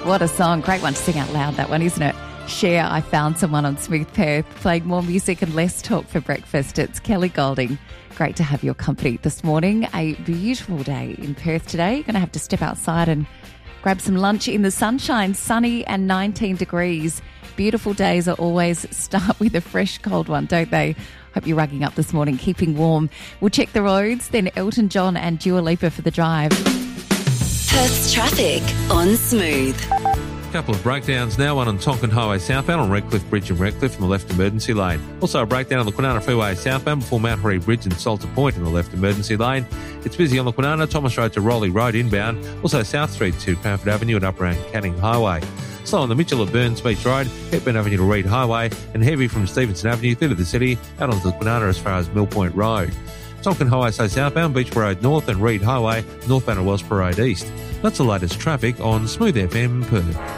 What a song. Great one to sing out loud, that one, isn't it? Cher, I Found Someone on Smooth Perth, playing more music and less talk for breakfast. It's Kelly Golding. Great to have your company this morning. A beautiful day in Perth today. You're going to have to step outside and grab some lunch in the sunshine. Sunny and 19 degrees. Beautiful days are always start with a fresh cold one, don't they? Hope you're rugging up this morning, keeping warm. We'll check the roads, then Elton John and Dua Lipa for the drive. Perth's traffic on Smooth. Couple of breakdowns now, one on Tonkin Highway southbound on Redcliffe Bridge in Redcliffe in the left emergency lane. Also a breakdown on the Kwinana Freeway southbound before Mount Harry Bridge and Salter Point in the left emergency lane. It's busy on the Kwinana, Thomas Road to Rowley Road inbound, also South Street to Cranford Avenue and up around Canning Highway. Slow on the Mitchell at Burns Beach Road, Hepburn Avenue to Reed Highway, and heavy from Stevenson Avenue through to the city out onto the Kwinana as far as Mill Point Road. Tonkin Highway so southbound, Beach Road North and Reed Highway, northbound at Wellsborough Road East. That's the latest traffic on Smooth FM Perth.